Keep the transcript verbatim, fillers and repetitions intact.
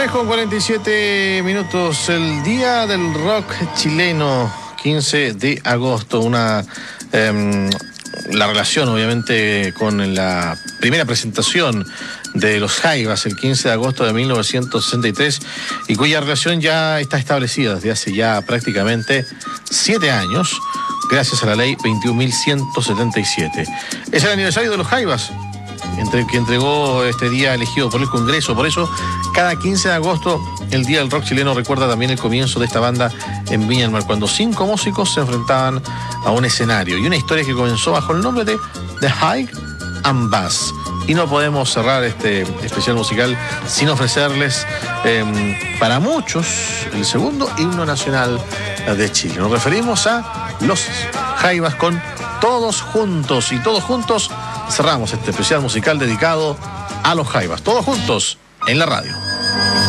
tres con cuarenta y siete minutos, el día del rock chileno, quince de agosto, una eh, la relación obviamente con la primera presentación de los Jaivas el quince de agosto de mil novecientos sesenta y tres, y cuya relación ya está establecida desde hace ya prácticamente siete años, gracias a la ley veintiún mil ciento setenta y siete. Es el aniversario de los Jaivas, entre, que entregó este día elegido por el Congreso. Por eso, cada quince de agosto, el Día del Rock Chileno recuerda también el comienzo de esta banda en Viña del Mar, cuando cinco músicos se enfrentaban a un escenario, y una historia que comenzó bajo el nombre de The High and Bass. Y no podemos cerrar este especial musical sin ofrecerles, eh, para muchos, el segundo himno nacional de Chile. Nos referimos a los Jaivas con Todos Juntos, y todos juntos cerramos este especial musical dedicado a los Jaivas. Todos juntos en la radio.